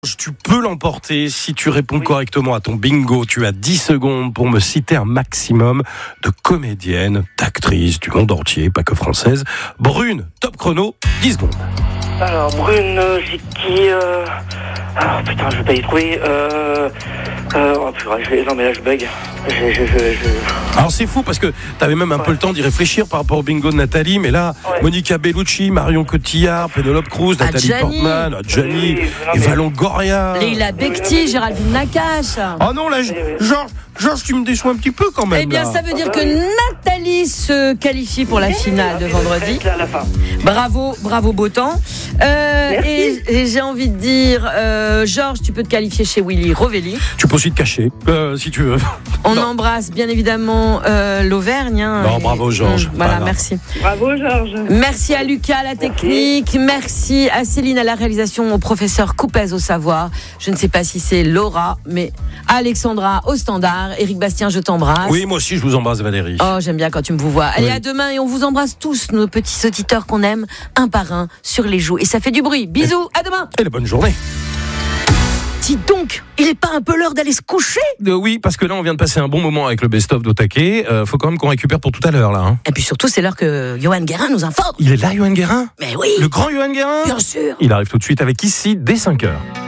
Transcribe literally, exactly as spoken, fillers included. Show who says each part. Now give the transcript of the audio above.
Speaker 1: Tu peux l'emporter si tu réponds
Speaker 2: Oui.
Speaker 1: correctement à ton bingo. Tu as dix secondes pour me citer un maximum de comédiennes, d'actrices du monde entier, pas que françaises. Brune, top chrono, dix secondes.
Speaker 2: Alors, Brune, euh, c'est qui euh... Alors, putain, je vais pas y trouver. Euh... euh... Oh, purée, je vais... Non, mais là, je bug. Je... je, je, je...
Speaker 1: Alors c'est fou parce que t'avais même un
Speaker 2: Ouais.
Speaker 1: peu le temps d'y réfléchir par rapport au bingo de Nathalie, mais là,
Speaker 2: Ouais.
Speaker 1: Monica Bellucci, Marion Cotillard, Penelope Cruz, Nathalie
Speaker 3: Adjani.
Speaker 1: Portman, Adjani,
Speaker 2: Oui, oui, non, mais-
Speaker 1: Eva Longoria.
Speaker 3: Leila Bekti, Géraldine Nakache.
Speaker 1: Oh non, là, je-
Speaker 2: Oui, oui.
Speaker 1: Georges, Georges, tu me déçois un petit peu quand même.
Speaker 3: Eh bien,
Speaker 1: là.
Speaker 3: ça veut dire
Speaker 2: Ah,
Speaker 3: que
Speaker 2: bah oui.
Speaker 3: Nathalie se qualifie pour la finale de vendredi.
Speaker 2: Là, à la fin.
Speaker 3: Bravo, bravo, beau temps. Euh, et, et j'ai envie de dire, euh, Georges, tu peux te qualifier chez Willy Rovelli.
Speaker 1: Tu peux aussi te cacher, euh, si tu veux.
Speaker 3: On
Speaker 1: Non.
Speaker 3: embrasse bien évidemment euh, l'Auvergne. hein,
Speaker 1: Non,
Speaker 3: et-
Speaker 1: bravo, Georges.
Speaker 3: Hum, Voilà,
Speaker 1: Voilà.
Speaker 3: merci.
Speaker 2: Bravo, Georges.
Speaker 3: Merci à Lucas à la technique, merci à Céline à la réalisation, au professeur Coupez au savoir. Je ne sais pas si c'est Laura, mais Alexandra au standard. Éric Bastien, je t'embrasse.
Speaker 1: Oui, moi aussi, je vous embrasse, Valérie.
Speaker 3: Oh, j'aime bien quand tu me vous vois. Allez,
Speaker 1: Oui.
Speaker 3: à demain et on vous embrasse tous, nos petits auditeurs qu'on aime, un par un, sur les joues. Et ça fait du bruit. Bisous, à demain.
Speaker 1: Et la bonne journée.
Speaker 3: Dis donc, il est pas un peu l'heure d'aller se coucher?
Speaker 1: Euh, oui, parce que là, on vient de passer un bon moment avec le best-of d'Otake. Euh, faut quand même qu'on récupère pour tout à l'heure, là. Hein.
Speaker 3: Et puis surtout, c'est l'heure que Johan Guérin nous informe.
Speaker 1: Il est là, Johan Guérin?
Speaker 3: Mais oui,
Speaker 1: Le grand Johan Guérin?
Speaker 3: bien sûr.
Speaker 1: Il arrive tout de suite avec Ici, dès cinq heures.